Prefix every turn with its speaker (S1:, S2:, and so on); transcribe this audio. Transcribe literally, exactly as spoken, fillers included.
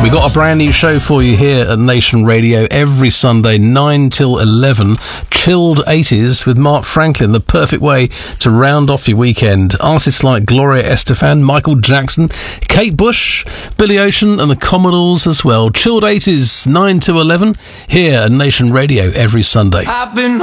S1: We got a brand new show for you here at Nation Radio every Sunday, nine till eleven. Chilled eighties with Mark Franklin, the perfect way to round off your weekend. Artists like Gloria Estefan, Michael Jackson, Kate Bush, Billy Ocean and the Commodores as well. Chilled eighties, nine to eleven, here at Nation Radio every Sunday.
S2: I've been